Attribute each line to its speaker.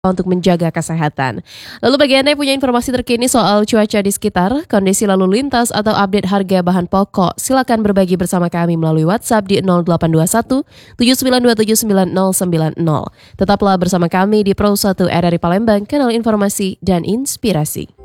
Speaker 1: untuk menjaga kesehatan. Lalu bagi Anda yang punya informasi terkini soal cuaca di sekitar, kondisi lalu lintas atau update harga bahan pokok, silakan berbagi bersama kami melalui WhatsApp di 0821 79279090. Tetaplah bersama kami di Pro 1 RRI Palembang, kanal informasi dan inspirasi.